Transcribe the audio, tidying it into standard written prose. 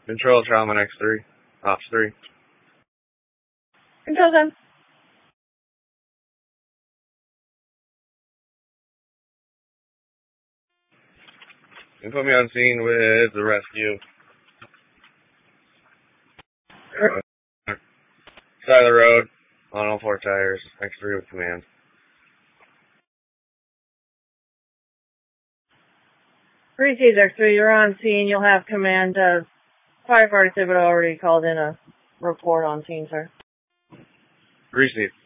Control Trauma X3. Ops 3. Control them. You put me on scene with the rescue. Side of the road, on all 4 tires. X3 with command. Reese's X3, you're on scene. You'll have command. Firefighter Thibodeau already called in a report on scene, sir. Reese